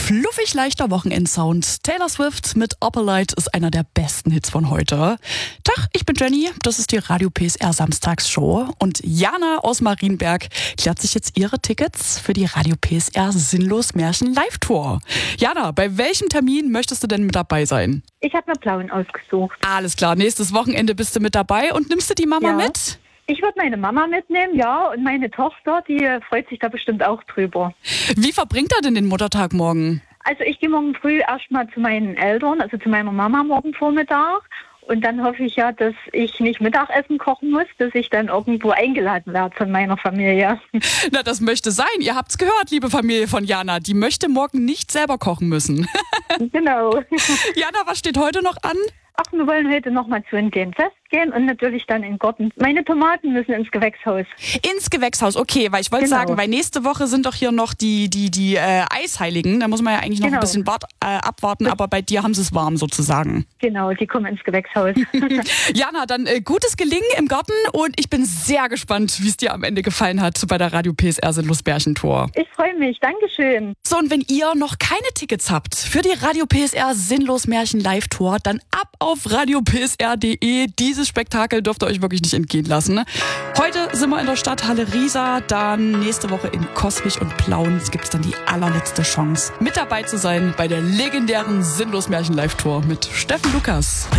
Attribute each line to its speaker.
Speaker 1: fluffig leichter Wochenendsound. Taylor Swift mit Opalite ist einer der besten Hits von heute. Tag, ich bin Jenny, das ist die Radio PSR Samstagsshow und Jana aus Marienberg klärt sich jetzt ihre Tickets für die Radio PSR Sinnlos Märchen Live-Tour. Jana, bei welchem Termin möchtest du denn mit dabei sein?
Speaker 2: Ich habe mir Blauen ausgesucht.
Speaker 1: Alles klar, nächstes Wochenende bist du mit dabei und nimmst du die Mama mit?
Speaker 2: Ich würde meine Mama mitnehmen, ja, und meine Tochter, die freut sich da bestimmt auch drüber.
Speaker 1: Wie verbringt er denn den Muttertag morgen?
Speaker 2: Also ich gehe morgen früh erstmal zu meinen Eltern, also zu meiner Mama morgen Vormittag. Und dann hoffe ich ja, dass ich nicht Mittagessen kochen muss, dass ich dann irgendwo eingeladen werde von meiner Familie.
Speaker 1: Na, das möchte sein. Ihr habt's gehört, liebe Familie von Jana. Die möchte morgen nicht selber kochen müssen.
Speaker 2: Genau.
Speaker 1: Jana, was steht heute noch an?
Speaker 2: Ach, wir wollen heute nochmal zu einem Fest gehen und natürlich dann in den Garten. Meine Tomaten müssen ins Gewächshaus.
Speaker 1: Ins Gewächshaus, okay, weil ich wollte sagen, weil nächste Woche sind doch hier noch die Eisheiligen. Da muss man ja eigentlich noch ein bisschen abwarten, aber bei dir haben sie es warm sozusagen.
Speaker 2: Genau, die kommen ins Gewächshaus.
Speaker 1: Jana, dann gutes Gelingen im Garten und ich bin sehr gespannt, wie es dir am Ende gefallen hat bei der Radio PSR Sinnlos Märchen Tour.
Speaker 2: Ich freue mich, Dankeschön.
Speaker 1: So, und wenn ihr noch keine Tickets habt für die Radio PSR Sinnlos Märchen Live Tour, dann ab auf radiopsr.de. Dieses Spektakel dürft ihr euch wirklich nicht entgehen lassen. Heute sind wir in der Stadthalle Riesa, dann nächste Woche in Coswig und Plauen gibt es dann die allerletzte Chance, mit dabei zu sein bei der legendären Sinnlos Märchen Live Tour mit Steffen Lukas.